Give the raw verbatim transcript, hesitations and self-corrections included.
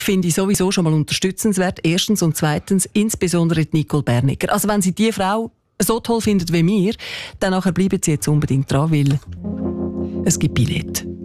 finde ich sowieso schon mal unterstützenswert. Erstens und zweitens insbesondere die Nicole Berniger. Also wenn Sie die Frau so toll findet wie mir, dann nachher bleiben Sie jetzt unbedingt dran, weil es gibt Billett.